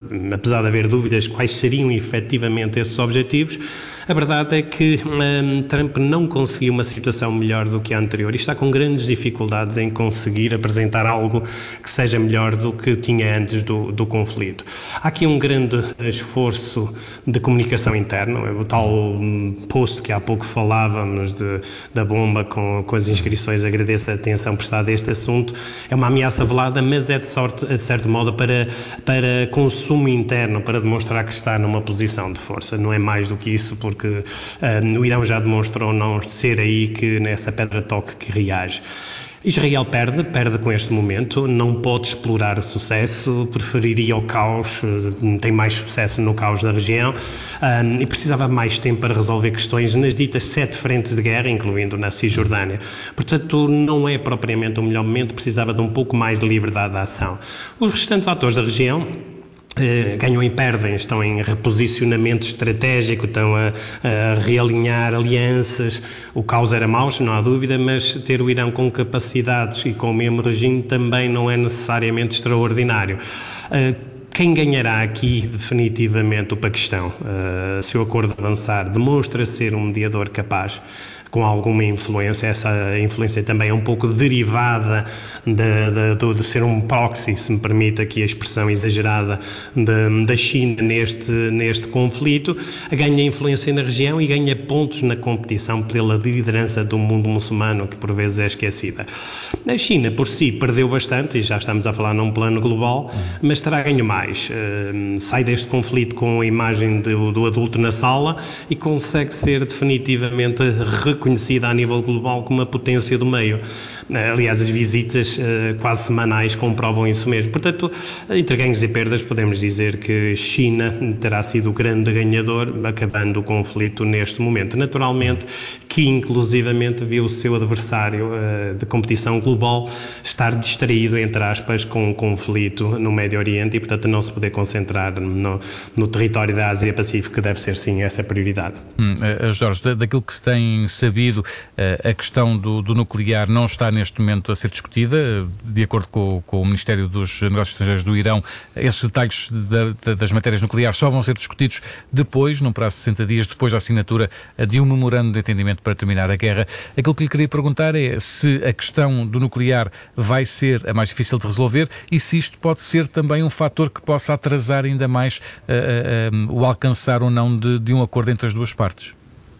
apesar de haver dúvidas quais seriam efetivamente esses objetivos, a verdade é que Trump não conseguiu uma situação melhor do que a anterior e está com grandes dificuldades em conseguir apresentar algo que seja melhor do que tinha antes do conflito. Há aqui um grande esforço de comunicação interna, o tal post que há pouco falávamos da bomba com as inscrições, agradeço a atenção prestada a este assunto, é uma ameaça velada, mas é de certo modo para consumo interno, para demonstrar que está numa posição de força, não é mais do que isso, porque o Irão já demonstrou não ser aí que nessa pedra-toque que reage. Israel perde com este momento, não pode explorar o sucesso, preferiria o caos, tem mais sucesso no caos da região e precisava mais tempo para resolver questões nas ditas 7 frentes de guerra, incluindo na Cisjordânia. Portanto, não é propriamente o melhor momento, precisava de um pouco mais de liberdade de ação. Os restantes atores da região ganham e perdem, estão em reposicionamento estratégico, estão a realinhar alianças. O caos era mau, não há dúvida, mas ter o Irão com capacidades e com o mesmo regime também não é necessariamente extraordinário. Quem ganhará aqui definitivamente o Paquistão, se o acordo avançar, demonstra ser um mediador capaz, com alguma influência, essa influência também é um pouco derivada de ser um proxy, se me permite aqui a expressão exagerada, da China neste conflito, ganha influência na região e ganha pontos na competição pela liderança do mundo muçulmano, que por vezes é esquecida. A China, por si, perdeu bastante, e já estamos a falar num plano global, mas terá ganho mais. Sai deste conflito com a imagem do adulto na sala e consegue ser definitivamente reconhecida a nível global como uma potência do meio. Aliás, as visitas quase semanais comprovam isso mesmo. Portanto, entre ganhos e perdas, podemos dizer que China terá sido o grande ganhador, acabando o conflito neste momento. Naturalmente, que inclusivamente viu o seu adversário de competição global estar distraído, entre aspas, com o conflito no Médio Oriente e, portanto, não se poder concentrar no território da Ásia-Pacífico, que deve ser, sim, essa a prioridade. Jorge, daquilo que se tem sabido, a questão do nuclear não está neste momento a ser discutida. De acordo com o Ministério dos Negócios Estrangeiros do Irão, esses detalhes das matérias nucleares só vão ser discutidos depois, num prazo de 60 dias, depois da assinatura de um memorando de entendimento para terminar a guerra. Aquilo que lhe queria perguntar é se a questão do nuclear vai ser a mais difícil de resolver e se isto pode ser também um fator que possa atrasar ainda mais o alcançar ou não de um acordo entre as duas partes.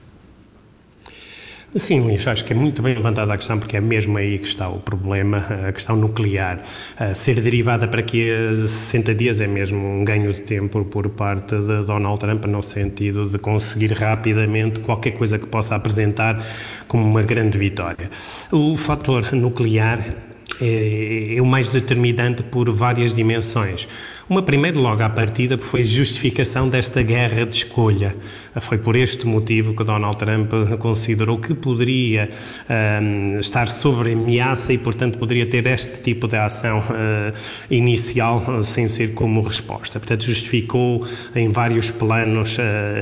Sim, Luís, acho que é muito bem levantada a questão, porque é mesmo aí que está o problema, a questão nuclear. Ser derivada para aqui a 60 dias é mesmo um ganho de tempo por parte de Donald Trump, no sentido de conseguir rapidamente qualquer coisa que possa apresentar como uma grande vitória. O fator nuclear é o mais determinante por várias dimensões. Uma primeira, logo à partida, foi justificação desta guerra de escolha. Foi por este motivo que Donald Trump considerou que poderia estar sob ameaça e, portanto, poderia ter este tipo de ação inicial sem ser como resposta. Portanto, justificou em vários planos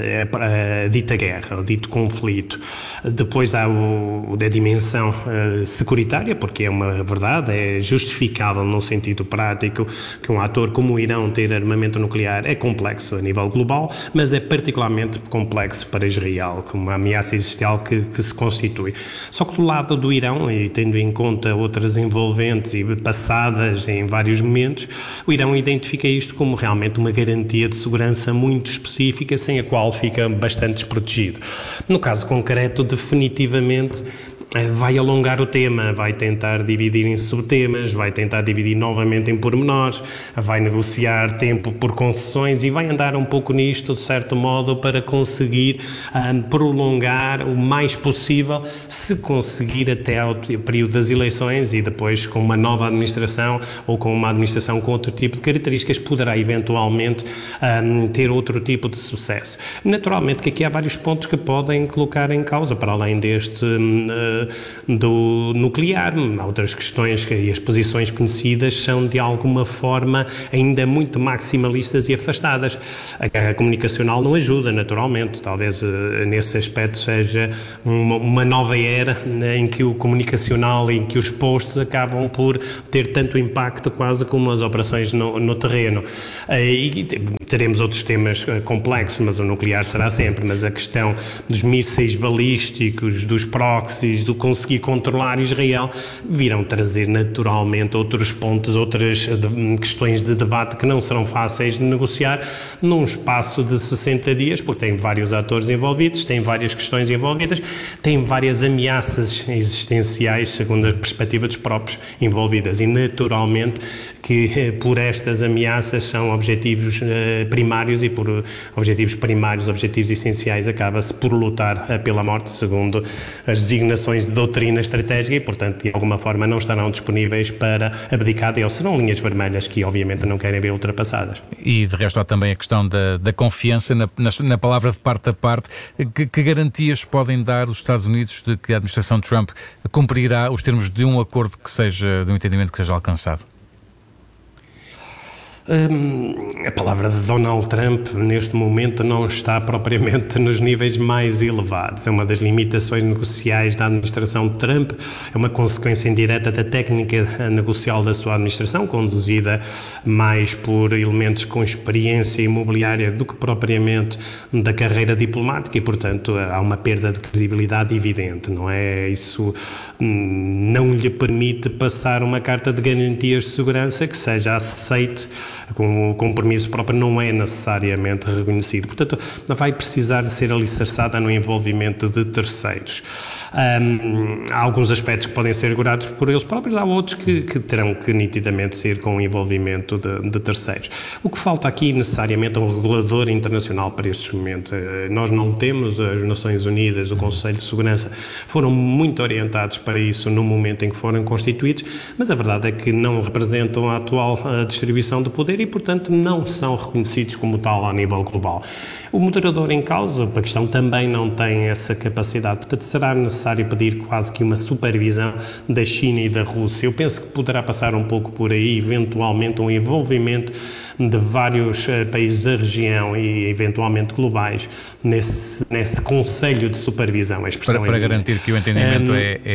a dita guerra, o dito conflito. Depois há a dimensão securitária, porque é uma verdade, é justificável no sentido prático que um ator como o Irão ter armamento nuclear é complexo a nível global, mas é particularmente complexo para Israel, como uma ameaça existencial que se constitui. Só que do lado do Irão, e tendo em conta outras envolventes e passadas em vários momentos, o Irão identifica isto como realmente uma garantia de segurança muito específica, sem a qual fica bastante desprotegido. No caso concreto, definitivamente vai alongar o tema, vai tentar dividir em subtemas, vai tentar dividir novamente em pormenores, vai negociar tempo por concessões e vai andar um pouco nisto, de certo modo, para conseguir prolongar o mais possível, se conseguir até ao período das eleições e depois com uma nova administração ou com uma administração com outro tipo de características, poderá eventualmente ter outro tipo de sucesso. Naturalmente que aqui há vários pontos que podem colocar em causa, para além deste do nuclear. Há outras questões e as posições conhecidas são de alguma forma ainda muito maximalistas e afastadas. A guerra comunicacional não ajuda, naturalmente. Talvez nesse aspecto seja uma nova era em que o comunicacional, em que os posts acabam por ter tanto impacto quase como as operações no terreno. E teremos outros temas complexos, mas o nuclear será sempre, mas a questão dos mísseis balísticos, dos proxies, do conseguir controlar Israel, virão trazer naturalmente outros pontos, outras questões de debate que não serão fáceis de negociar num espaço de 60 dias, porque tem vários atores envolvidos, tem várias questões envolvidas, tem várias ameaças existenciais, segundo a perspectiva dos próprios envolvidas, e naturalmente que por estas ameaças são objetivos primários, e por objetivos primários, objetivos essenciais, acaba-se por lutar pela morte, segundo as designações de doutrina estratégica, e portanto de alguma forma não estarão disponíveis para abdicar deles. Serão linhas vermelhas que obviamente não querem ver ultrapassadas. E de resto há também a questão da confiança na palavra de parte a parte. Que garantias podem dar os Estados Unidos de que a administração Trump cumprirá os termos de um acordo que seja, de um entendimento que seja alcançado? A palavra de Donald Trump neste momento não está propriamente nos níveis mais elevados. É uma das limitações negociais da administração de Trump, é uma consequência indireta da técnica negocial da sua administração, conduzida mais por elementos com experiência imobiliária do que propriamente da carreira diplomática, e portanto há uma perda de credibilidade evidente, não é? Isso não lhe permite passar uma carta de garantias de segurança que seja aceite, com o compromisso próprio não é necessariamente reconhecido. Portanto, vai precisar de ser alicerçada no envolvimento de terceiros. Há alguns aspectos que podem ser segurados por eles próprios, há outros que terão que nitidamente ser com o envolvimento de terceiros. O que falta aqui necessariamente é um regulador internacional para estes momentos. Nós não temos, as Nações Unidas, o Conselho de Segurança foram muito orientados para isso no momento em que foram constituídos, mas a verdade é que não representam a atual distribuição de poder e, portanto, não são reconhecidos como tal a nível global. O moderador em causa, a questão, também não tem essa capacidade, portanto será necessário pedir quase que uma supervisão da China e da Rússia. Eu penso que poderá passar um pouco por aí, eventualmente um envolvimento de vários países da região e eventualmente globais nesse conselho de supervisão. A expressão para garantir que o entendimento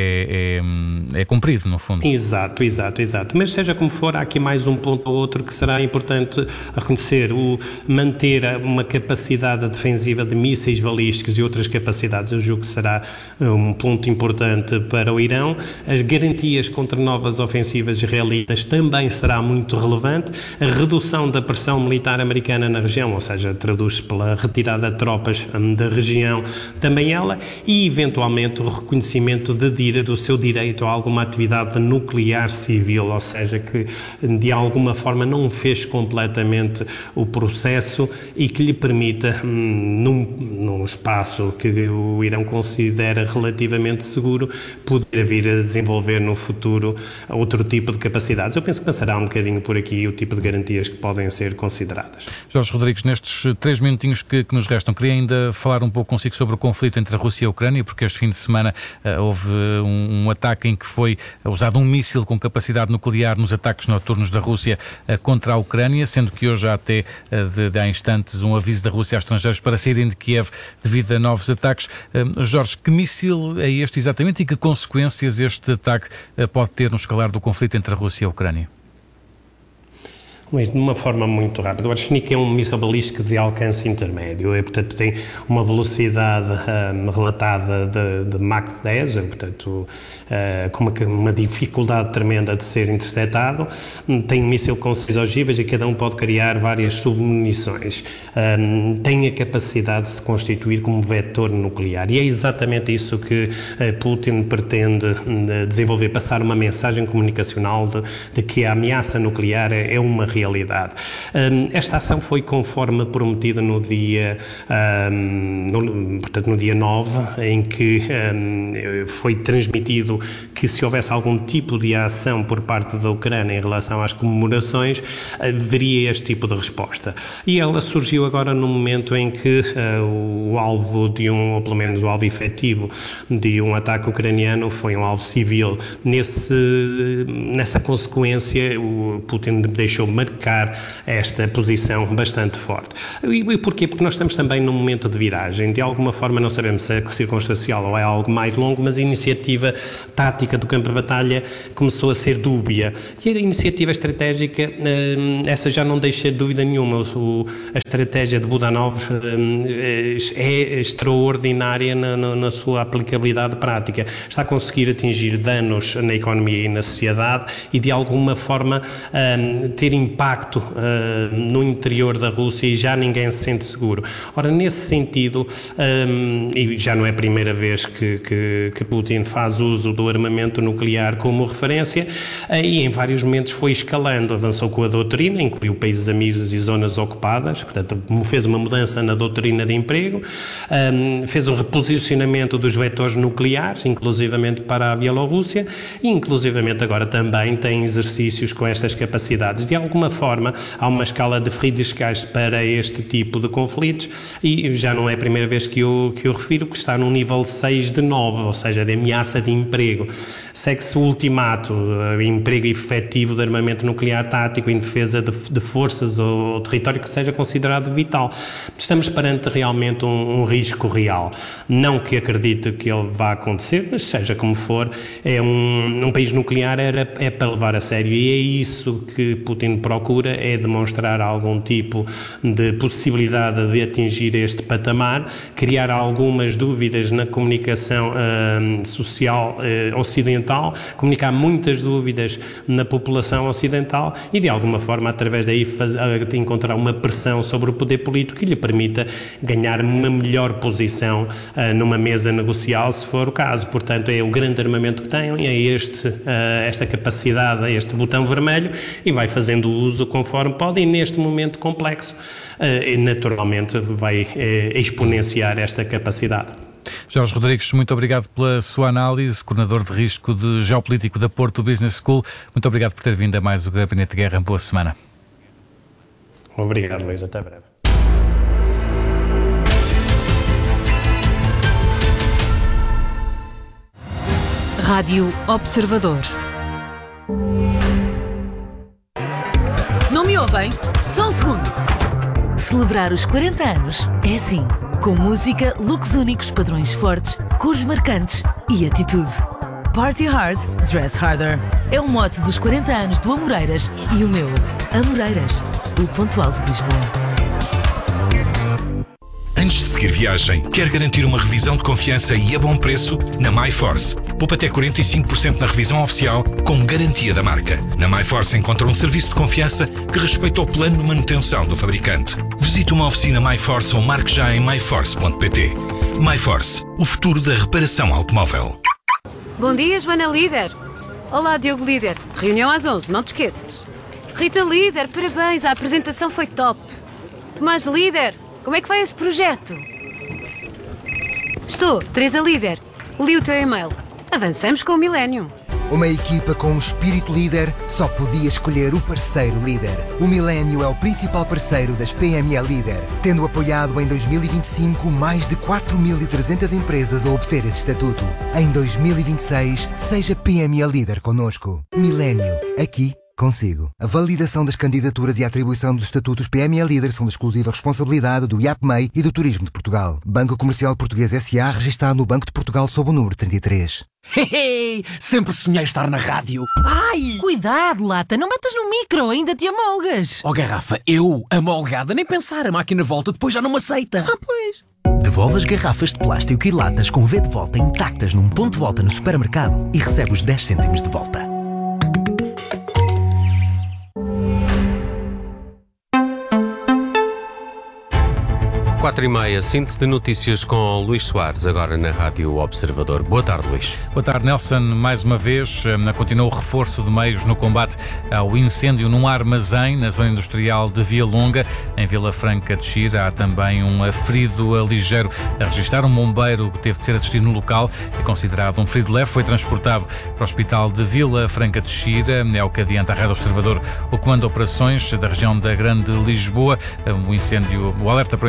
é cumprido, no fundo. Exato. Mas seja como for, há aqui mais um ponto ou outro que será importante reconhecer. Manter uma capacidade defensiva de mísseis balísticos e outras capacidades, eu julgo que será um ponto importante para o Irão. As garantias contra novas ofensivas israelitas também será muito relevante. A redução da pressão militar americana na região, ou seja, traduz-se pela retirada de tropas da região, também ela, e eventualmente o reconhecimento do seu direito a alguma atividade nuclear civil, ou seja, que de alguma forma não fez completamente o processo e que lhe permita, num espaço que o Irão considera relativamente seguro, poder vir a desenvolver no futuro outro tipo de capacidades. Eu penso que passará um bocadinho por aqui o tipo de garantias que podem ser consideradas. Jorge Rodrigues, nestes 3 minutinhos que nos restam, queria ainda falar um pouco consigo sobre o conflito entre a Rússia e a Ucrânia, porque este fim de semana houve um ataque em que foi usado um míssil com capacidade nuclear nos ataques noturnos da Rússia contra a Ucrânia, sendo que hoje há até há instantes um aviso da Rússia a estrangeiros para saírem de Kiev devido a novos ataques. Jorge, que míssil é este exatamente e que consequências este ataque pode ter no escalar do conflito entre a Rússia e a Ucrânia? De uma forma muito rápida. O Arshnik é um míssil balístico de alcance intermédio, portanto tem uma velocidade relatada de Mach 10, portanto com uma dificuldade tremenda de ser interceptado. Tem um míssil com 6 ogivas e cada um pode criar várias submunições. Tem a capacidade de se constituir como vetor nuclear e é exatamente isso que Putin pretende desenvolver, passar uma mensagem comunicacional de que a ameaça nuclear é uma realidade. Esta ação foi conforme prometida no dia 9, em que foi transmitido que se houvesse algum tipo de ação por parte da Ucrânia em relação às comemorações, haveria este tipo de resposta. E ela surgiu agora no momento em que o alvo ou pelo menos o alvo efetivo de um ataque ucraniano foi um alvo civil. Nessa consequência, o Putin deixou marcar esta posição bastante forte. E porquê? Porque nós estamos também num momento de viragem. De alguma forma, não sabemos se é circunstancial ou é algo mais longo, mas a iniciativa tática do campo de batalha começou a ser dúbia. E a iniciativa estratégica, essa já não deixa dúvida nenhuma. A estratégia de Budanov é extraordinária na sua aplicabilidade prática. Está a conseguir atingir danos na economia e na sociedade e, de alguma forma, ter impacto no interior da Rússia, e já ninguém se sente seguro. Ora, nesse sentido, e já não é a primeira vez que Putin faz uso do armamento nuclear como referência, e em vários momentos foi escalando, avançou com a doutrina, incluiu países amigos e zonas ocupadas, portanto fez uma mudança na doutrina de emprego, fez um reposicionamento dos vetores nucleares, inclusivamente para a Bielorrússia, e inclusivamente agora também tem exercícios com estas capacidades. De alguma forma, há uma escala de Friedrichsgage para este tipo de conflitos, e já não é a primeira vez que eu refiro, que está num nível 6 de 9, ou seja, de ameaça de emprego. Segue-se o ultimato, emprego efetivo de armamento nuclear tático em defesa de forças ou território que seja considerado vital. Estamos perante realmente um risco real. Não que acredite que ele vá acontecer, mas seja como for, um país nuclear é para levar a sério, e é isso que Putin procura, é demonstrar algum tipo de possibilidade de atingir este patamar, criar algumas dúvidas na comunicação social ocidental, comunicar muitas dúvidas na população ocidental e, de alguma forma, através daí encontrar uma pressão sobre o poder político que lhe permita ganhar uma melhor posição numa mesa negocial, se for o caso. Portanto, é o grande armamento que tem, é esta capacidade, este botão vermelho, e vai fazendo uso conforme pode, e neste momento complexo, naturalmente vai exponenciar esta capacidade. Jorge Rodrigues, muito obrigado pela sua análise, coordenador de risco de geopolítico da Porto Business School. Muito obrigado por ter vindo a mais o Gabinete de Guerra. Boa semana. Obrigado, Luís. Até breve. Rádio Observador. Não me ouvem? Só um segundo. Celebrar os 40 anos é assim. Com música, looks únicos, padrões fortes, cores marcantes e atitude. Party hard, dress harder. É o mote dos 40 anos do Amoreiras e o meu. Amoreiras, o ponto alto de Lisboa. Antes de seguir viagem, quer garantir uma revisão de confiança e a bom preço? Na MyForce. Poupa até 45% na revisão oficial, com garantia da marca. Na MyForce encontra um serviço de confiança que respeita o plano de manutenção do fabricante. Visite uma oficina MyForce ou marque já em myforce.pt. MyForce, o futuro da reparação automóvel. Bom dia, Joana Líder. Olá, Diogo Líder. Reunião às 11, não te esqueças. Rita Líder, parabéns, a apresentação foi top. Tomás Líder, como é que vai esse projeto? Estou, Teresa Líder. Li o teu e-mail. Avançamos com o Millennium. Uma equipa com um espírito líder só podia escolher o parceiro líder. O Millennium é o principal parceiro das PME Líder, tendo apoiado em 2025 mais de 4.300 empresas a obter esse estatuto. Em 2026, seja PME Líder connosco. Millennium, aqui consigo. A validação das candidaturas e a atribuição dos estatutos PME Líder são de exclusiva responsabilidade do IAPMEI e do Turismo de Portugal. Banco Comercial Português S.A. registado no Banco de Portugal sob o número 33. Sempre sonhei estar na rádio. Ai! Cuidado, Lata, não metas no micro, ainda te amolgas. Oh, garrafa, eu, amolgada, nem pensar, a máquina volta, depois já não me aceita. Ah, pois. Devolve as garrafas de plástico e latas com V de volta intactas num ponto de volta no supermercado e recebe os 10 cêntimos de volta. Quatro e meia, síntese de notícias com Luís Soares, agora na Rádio Observador. Boa tarde, Luís. Boa tarde, Nelson. Mais uma vez, continua o reforço de meios no combate ao incêndio num armazém na zona industrial de Via Longa, em Vila Franca de Xira. Há também um ferido ligeiro a registrar. Um bombeiro que teve de ser assistido no local, é considerado um ferido leve, foi transportado para o hospital de Vila Franca de Xira. É o que adianta a Rádio Observador, o comando de operações da região da Grande Lisboa. O alerta para o incêndio foi dado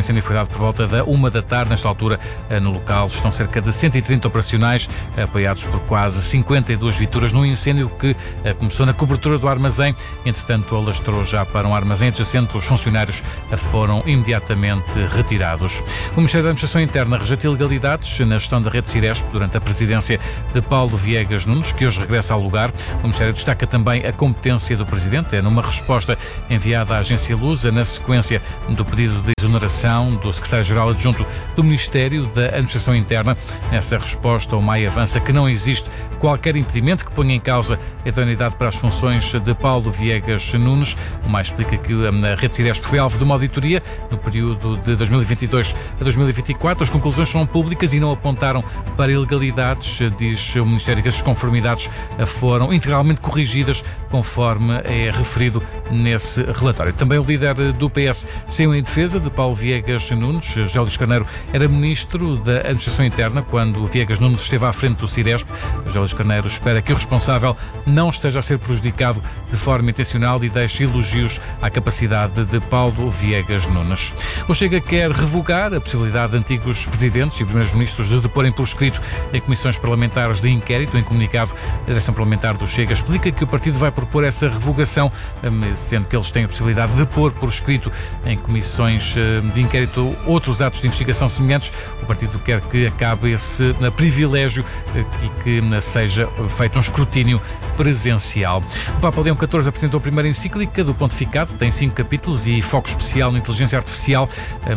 cidade por volta da 1 da tarde. Nesta altura, no local, estão cerca de 130 operacionais, apoiados por quase 52 viaturas, num incêndio que começou na cobertura do armazém. Entretanto, alastrou já para um armazém adjacente. Os funcionários foram imediatamente retirados. O Ministério da Administração Interna rejeita ilegalidades na gestão da rede Ciresp durante a presidência de Paulo Viegas Nunes, que hoje regressa ao lugar. O Ministério destaca também a competência do Presidente. É numa resposta enviada à agência Lusa, na sequência do pedido de exoneração do Secretário-Geral Adjunto do Ministério da Administração Interna. Nessa resposta, o MAI avança que não existe qualquer impedimento que ponha em causa a idoneidade para as funções de Paulo Viegas Nunes. O MAI explica que a rede Ciresp foi alvo de uma auditoria no período de 2022 a 2024. As conclusões são públicas e não apontaram para ilegalidades. Diz o Ministério que as desconformidades foram integralmente corrigidas conforme é referido nesse relatório. Também o líder do PS saiu em defesa de Paulo Viegas Nunes. José Luís Carneiro era Ministro da Administração Interna quando Viegas Nunes esteve à frente do Ciresp. José Luís Carneiro espera que o responsável não esteja a ser prejudicado de forma intencional e deixe elogios à capacidade de Paulo Viegas Nunes. O Chega quer revogar a possibilidade de antigos presidentes e primeiros ministros de deporem por escrito em comissões parlamentares de inquérito. Em comunicado, a direção parlamentar do Chega explica que o partido vai propor essa revogação, sendo que eles têm a possibilidade de pôr por escrito em comissões de inquérito outros atos de investigação semelhantes. O partido quer que acabe esse privilégio e que seja feito um escrutínio presencial. O Papa Leão XIV apresentou a primeira encíclica do Pontificado, tem 5 capítulos e foco especial na inteligência artificial.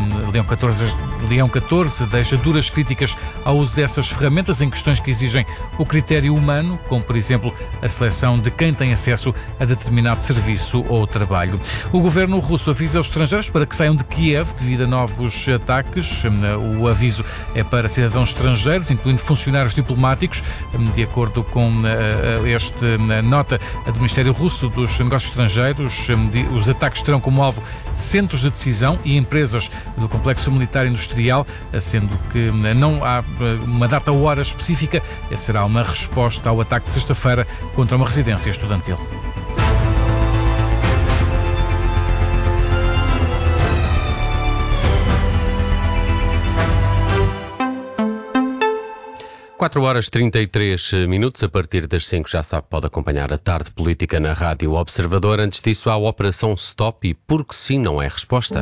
Leão XIV deixa duras críticas ao uso dessas ferramentas em questões que exigem o critério humano, como por exemplo a seleção de quem tem acesso a determinado serviço ou trabalho. O governo russo avisa os estrangeiros para que saiam de Kiev devido a novos ataques. O aviso é para cidadãos estrangeiros, incluindo funcionários diplomáticos. De acordo com esta nota do Ministério Russo dos Negócios Estrangeiros, os ataques terão como alvo centros de decisão e empresas do complexo militar industrial, sendo que não há uma data ou hora específica. Será uma resposta ao ataque de sexta-feira contra uma residência estudantil. Quatro horas 33 minutos, a partir das 5 já sabe, pode acompanhar a tarde política na Rádio Observador. Antes disso, há a Operação Stop e porque sim não é resposta.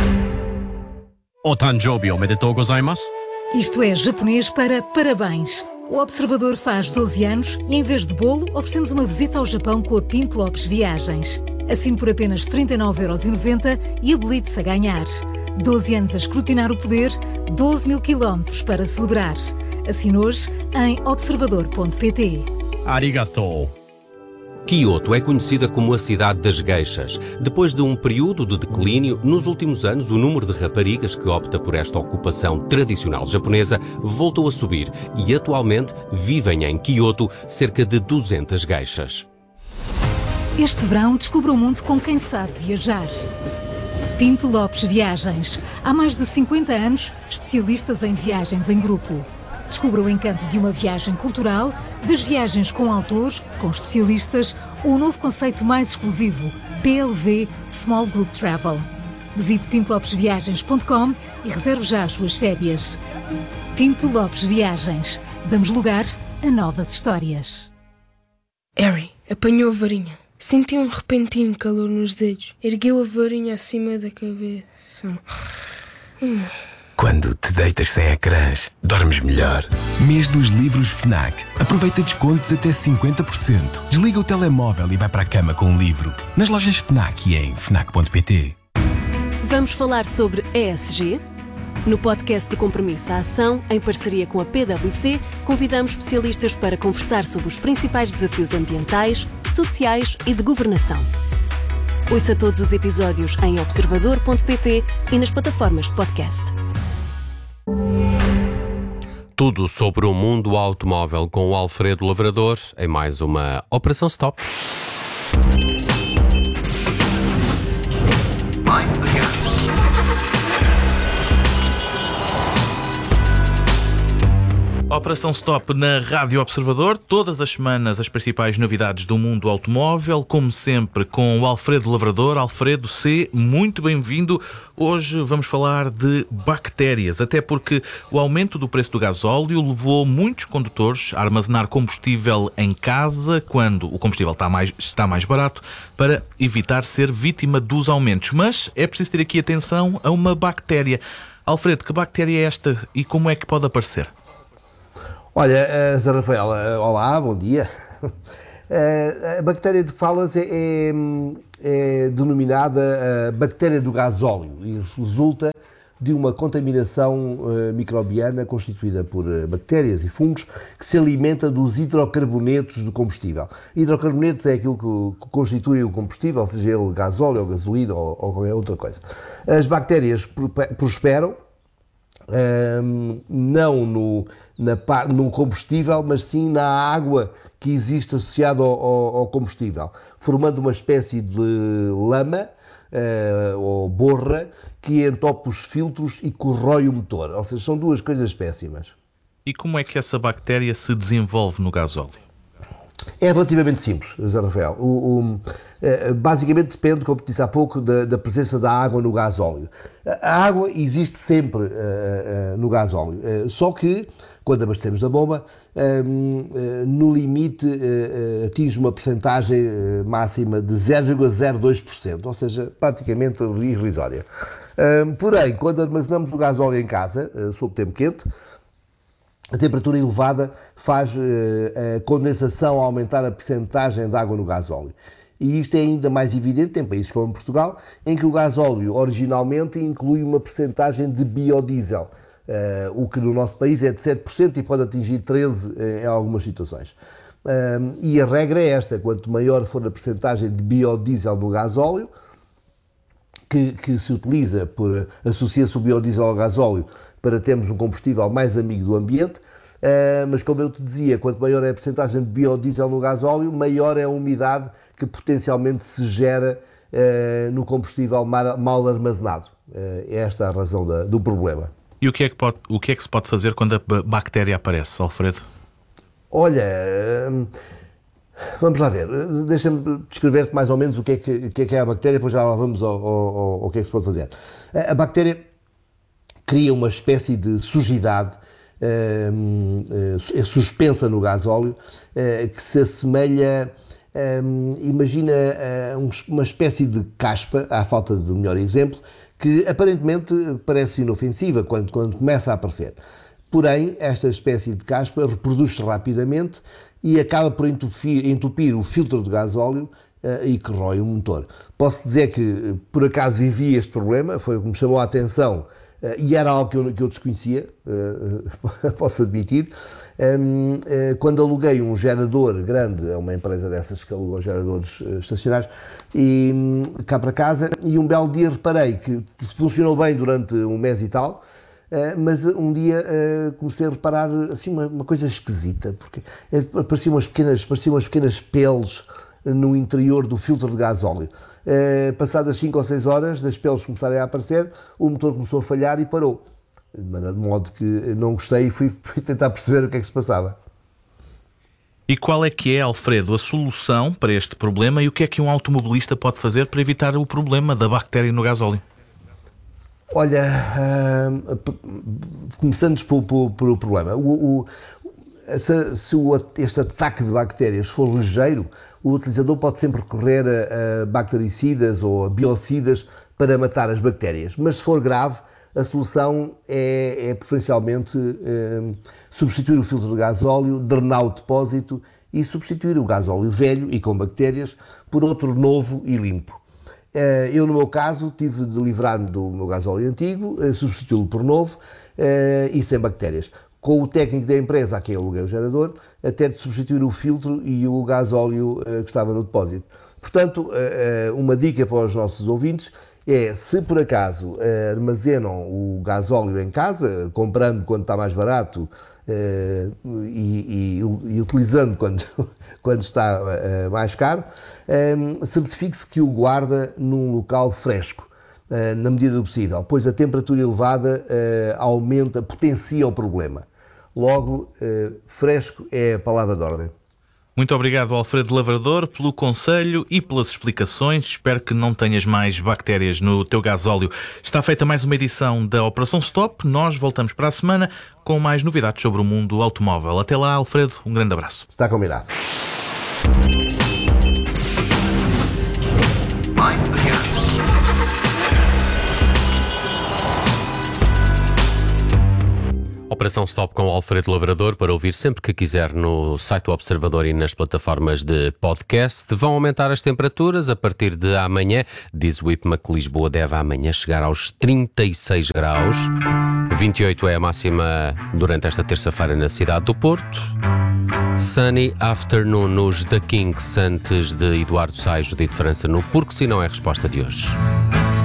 Otanjobi omedetou gozaimasu. Isto é japonês para parabéns. O Observador faz 12 anos e em vez de bolo oferecemos uma visita ao Japão com a Pinto Lopes Viagens. Assine por apenas 39,90€ e habilite-se a ganhar. 12 anos a escrutinar o poder, 12 mil quilómetros para celebrar. Assine hoje em observador.pt. Arigatou. Kyoto é conhecida como a cidade das geishas. Depois de um período de declínio, nos últimos anos o número de raparigas que opta por esta ocupação tradicional japonesa voltou a subir e atualmente vivem em Kyoto cerca de 200 geishas. Este verão descubra o mundo com quem sabe viajar. Pinto Lopes Viagens. Há mais de 50 anos, especialistas em viagens em grupo. Descubra o encanto de uma viagem cultural, das viagens com autores, com especialistas, ou o novo conceito mais exclusivo, PLV Small Group Travel. Visite pintolopesviagens.com e reserve já as suas férias. Pinto Lopes Viagens. Damos lugar a novas histórias. Harry apanhou a varinha. Sentiu um repentino calor nos dedos. Ergueu a varinha acima da cabeça. Quando te deitas sem ecrãs, dormes melhor. Mês dos livros FNAC. Aproveita descontos até 50%. Desliga o telemóvel e vai para a cama com um livro. Nas lojas FNAC e em FNAC.pt. Vamos falar sobre ESG? No podcast do Compromisso à Ação, em parceria com a PwC, convidamos especialistas para conversar sobre os principais desafios ambientais, sociais e de governação. Ouça todos os episódios em observador.pt e nas plataformas de podcast. Tudo sobre o mundo automóvel com o Alfredo Lavrador em mais uma Operação Stop. Operação Stop na Rádio Observador. Todas as semanas as principais novidades do mundo automóvel, como sempre com o Alfredo Lavrador. Alfredo C., muito bem-vindo. Hoje vamos falar de bactérias, até porque o aumento do preço do gasóleo levou muitos condutores a armazenar combustível em casa quando o combustível está mais barato, para evitar ser vítima dos aumentos. Mas é preciso ter aqui atenção a uma bactéria. Alfredo, que bactéria é esta e como é que pode aparecer? Olha, Zé Rafael, olá, bom dia. A bactéria de falas é denominada bactéria do gasóleo e resulta de uma contaminação microbiana constituída por bactérias e fungos que se alimenta dos hidrocarbonetos do combustível. Hidrocarbonetos é aquilo que constitui o combustível, seja ele gasóleo ou gasolina ou qualquer outra coisa. As bactérias prosperam não no combustível, mas sim na água que existe associada ao combustível, formando uma espécie de lama ou borra que entope os filtros e corrói o motor. Ou seja, são duas coisas péssimas. E como é que essa bactéria se desenvolve no gasóleo? É relativamente simples, José Rafael. Basicamente depende, como disse há pouco, da presença da água no gasóleo. A água existe sempre no gasóleo, só que, quando abastecemos da bomba, no limite atinge uma percentagem máxima de 0,02%, ou seja, praticamente irrisória. Porém, quando armazenamos o gasóleo em casa, sob tempo quente, a temperatura elevada faz a condensação aumentar a percentagem de água no gasóleo. E isto é ainda mais evidente em países como Portugal, em que o gasóleo originalmente inclui uma percentagem de biodiesel, o que no nosso país é de 7% e pode atingir 13% em algumas situações. E a regra é esta: quanto maior for a percentagem de biodiesel no gasóleo, que se utiliza, associa-se o biodiesel ao gasóleo para termos um combustível mais amigo do ambiente, mas como eu te dizia, quanto maior é a percentagem de biodiesel no gasóleo, maior é a umidade que potencialmente se gera no combustível mal armazenado. É esta a razão do problema. E o que é que se pode fazer quando a bactéria aparece, Alfredo? Olha, vamos lá ver. Deixa-me descrever-te mais ou menos o que é a bactéria, depois já lá vamos ao que é que se pode fazer. A bactéria cria uma espécie de sujidade suspensa no gasóleo que se assemelha, imagina, uma espécie de caspa, à falta de melhor exemplo, que aparentemente parece inofensiva quando começa a aparecer. Porém, esta espécie de caspa reproduz-se rapidamente e acaba por entupir o filtro de gasóleo e corrói o motor. Posso dizer que, por acaso, vivi este problema, foi o que me chamou a atenção, e era algo que eu desconhecia, posso admitir, quando aluguei um gerador grande a uma empresa dessas que alugam geradores estacionários, e cá para casa, e um belo dia reparei que funcionou bem durante um mês e tal, mas um dia comecei a reparar assim, uma coisa esquisita, porque pareciam umas pequenas peles no interior do filtro de gasóleo. Passadas 5 ou 6 horas, das peles começarem a aparecer, o motor começou a falhar e parou. De modo que não gostei e fui tentar perceber o que é que se passava. E qual é que é, Alfredo, a solução para este problema e o que é que um automobilista pode fazer para evitar o problema da bactéria no gasóleo? Olha, começando por o problema. Se este ataque de bactérias for ligeiro, o utilizador pode sempre recorrer a bactericidas ou a biocidas para matar as bactérias. Mas se for grave, a solução é preferencialmente substituir o filtro de gasóleo, drenar o depósito e substituir o gasóleo velho e com bactérias por outro novo e limpo. Eu, no meu caso, tive de livrar-me do meu gasóleo antigo, substituí-lo por novo e sem bactérias. Com o técnico da empresa a quem aluguei o gerador, até de substituir o filtro e o gasóleo que estava no depósito. Portanto, uma dica para os nossos ouvintes é, se por acaso armazenam o gasóleo em casa, comprando quando está mais barato e utilizando quando está mais caro, certifique-se que o guarda num local fresco, na medida do possível, pois a temperatura elevada potencia o problema. Logo, fresco é a palavra de ordem. Muito obrigado, Alfredo Lavrador, pelo conselho e pelas explicações. Espero que não tenhas mais bactérias no teu gasóleo. Está feita mais uma edição da Operação Stop. Nós voltamos para a semana com mais novidades sobre o mundo automóvel. Até lá, Alfredo, um grande abraço. Está combinado. Operação Stop com o Alfredo Lavrador, para ouvir sempre que quiser no site do Observador e nas plataformas de podcast. Vão aumentar as temperaturas a partir de amanhã. Diz o IPMA que Lisboa deve amanhã chegar aos 36 graus. 28 é a máxima durante esta terça-feira na cidade do Porto. Sunny afternoon nos The Kinks, antes de Eduardo Saio, Judite França no Porque Se Não é a resposta de hoje.